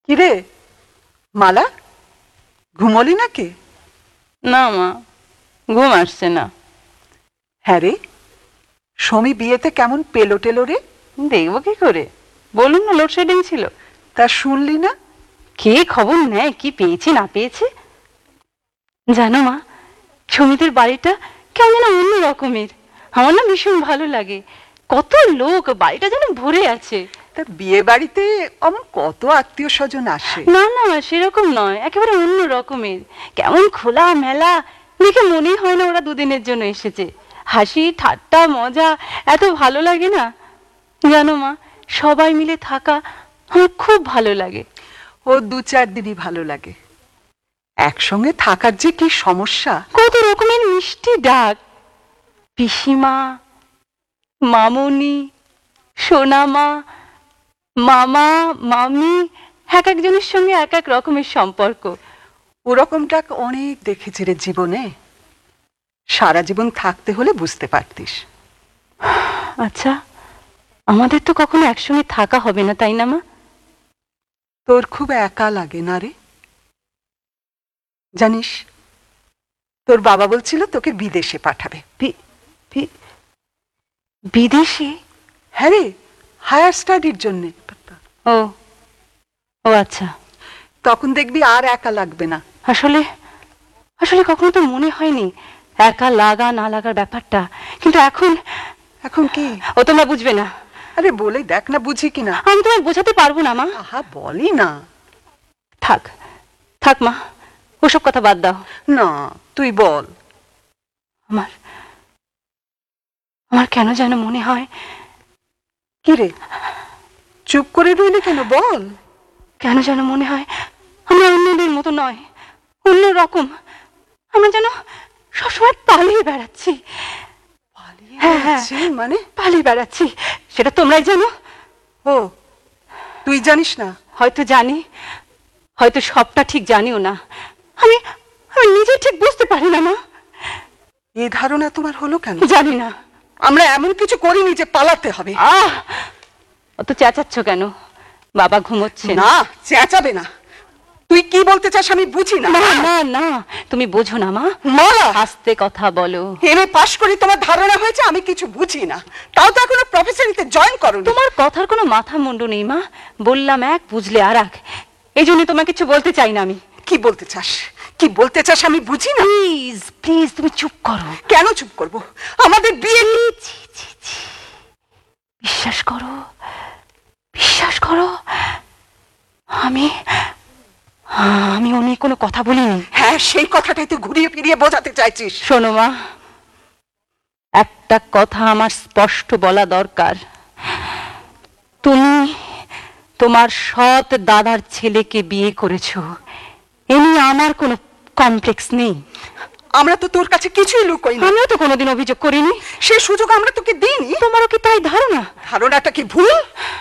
কিরে মালা, ঘুমোলি নাকি? না মা, ঘুম আসছে না। হ্যাঁ রে, সমী বিয়েতে কেমন পেলো টেলো রে? দেখবো কি করে? বলুন না, লোডশেডিং ছিল। তা শুনলি না? কে খবর নেয় কি পেয়েছে না পেয়েছে? জানো মা, সমিতির বাড়িটা কেমন যেন অন্য রকমের। আমার না ভীষণ ভালো লাগে। কত লোক, বাড়িটা যেন ভরে আছে। তা বিয়ে বাড়িতে অমন কত আত্মীয় স্বজন আসে? না না, সেরকম নয়, একেবারে অন্য রকমের। কেমন খোলা মেলা, দেখে মনেই হয় না ওরা দুদিনের জন্য এসেছে। হাসি ঠাট্টা মজা এত ভালো লাগে না। জানো মা, সবাই মিলে থাকা আমার খুব ভালো লাগে। ও 2-4 দিনই ভালো লাগে, একসঙ্গে থাকার যে কি সমস্যা। কত রকমের মিষ্টি ডাক, পিসিমা, মামুনি, সোনামা, মামা, মামি, এক একজনের সঙ্গে এক এক রকমের সম্পর্ক। ওরকমটা অনেক দেখেছি রে জীবনে, সারা জীবন থাকতে হলে বুঝতে পারতিস। আচ্ছা, আমাদের তো কখনো একসঙ্গে থাকা হবে না, তাই না মা? তোর খুব একা লাগে না রে? জানিস, তোর বাবা বলছিল তোকে বিদেশে পাঠাবে। বিদেশে? হ্যাঁ রে, হায়ার স্টাডির জন্যে। ও ও আচ্ছা। তখন দেখবি আর একা লাগবে না। আসলে আসলে কখনো তো মনে হয়নি একা লাগা না লাগার ব্যাপারটা, কিন্তু এখন এখন কি? ও তোমরা বুঝবে না। আরে বলে দেখ না, বুঝি কিনা। আমি তোমায় বোঝাতে পারবো না মা। আহা বলি না। থাক থাক মা, ওসব কথা বাদ দাও। না, তুই বল। আমার আমার কেন যেন মনে হয়। কি রে, চুপ করে রইলি কেন, বল। কেন যেন মনে হয় আমরা অন্যদের মতো নয়, অন্য রকম। আমরা যেন সবসময় পালিয়ে বেড়াচ্ছি। পালিয়ে হ্যাঁ, বেড়াচ্ছি মানে? পালিয়ে বেড়াচ্ছি, সেটা তোমরাই জানো। ও, তুই জানিস না? হয়তো জানি, হয়তো সবটা ঠিক জানিও না। আমি আমি নিজে ঠিক বুঝতে পারি না মা। এই ধারণা তোমার হলো কেন? জানি না। আমরা এমন কিছু করিনি যে পালাতে হবে। অত চেঁচাচ্ছ কেন? বাবা ঘুমোচ্ছে। না, চেঁচাবে না। তুই কি বলতে চাস আমি বুঝি না। না না না, তুমি বোঝো না মা। মালা, আস্তে কথা বলো। এমএ পাশ করে তোমার ধারণা হয়েছে আমি কিছু বুঝি না, তাও তো এখনো প্রফেসরিতে জয়েন করোনি। তোমার কথার কোনো মাথা মুন্ডু নেই মা। বললাম এক, বুঝলে আর এক। এই জন্য তোমাকে কিছু বলতে চাই না আমি। কি বলতে চাস, কি বলতে চাস আমি বুঝি না। প্লিজ প্লিজ, তুমি চুপ করো। কেন চুপ করব? আমাদের বিয়ে। ছি, ছি, ছি। বিশ্বাস করো, বিশ্বাস করো, আমি আমি ও নিয়ে কোনো কথা বলিনি। হ্যাঁ, সেই কথাটাই তুই ঘুরিয়ে ফিরিয়ে বোঝাতে চাইছিস। শোনো মা, একটা কথা আমার স্পষ্ট বলা দরকার। তুমি তোমার সৎ দাদার ছেলেকে বিয়ে করেছো, এ নিয়ে আমার কোনো কমপ্লেক্স নেই। আমরা তো তোর কাছে কিছুই লুকোই না। আমিও তো কোনোদিন অভিযোগ করিনি। সে সুযোগ আমরা তোকে দিইনি। তোমারও কি তাই ধারণা? ধারণাটা কি ভুল?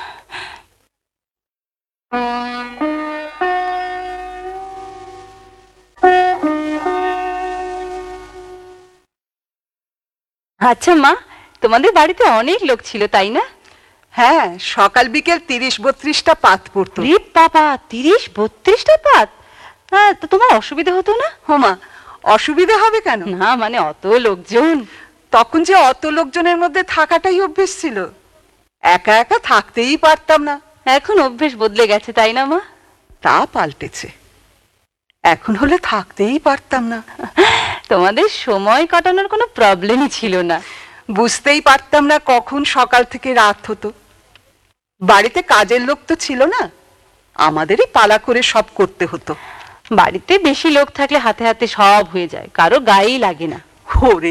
আচ্ছা মা, তোমাদের বাড়িতে অনেক লোক ছিল তাই না? হ্যাঁ, সকাল বিকেল 30-32টা পাত পড়তো। রে বাবা, 30-32টা পাত? হ্যাঁ, তো তোমার অসুবিধা হতো না? হোমা, অসুবিধা হবে কেন? না মানে অত লোকজন। তখন যে অত লোকজনের মধ্যে থাকাটাই অভ্যেস ছিল, একা একা থাকতেই পারতাম না। এখন অভ্যেস বদলে গেছে তাই না মা? তা পাল্টেছে, এখন হলে থাকতেই পারতাম না। তোমাদের সময় কাটানোর কোনো প্রবলেমই ছিল না। বুঝতেই পারতাম না কখন সকাল থেকে রাত হতো। বাড়িতে কাজের লোক তো ছিল না, আমাদেরই পালা করে সব করতে হতো। বাড়িতে বেশি লোক থাকলে হাতে হাতে সব হয়ে যায়, কারো গায়েই লাগে না। ওরে